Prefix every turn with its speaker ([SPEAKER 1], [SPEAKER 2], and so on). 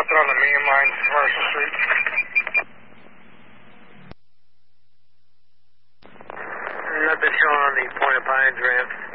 [SPEAKER 1] Nothing on the main line, Commercial Street. Nothing showing on the Point of Pines ramp.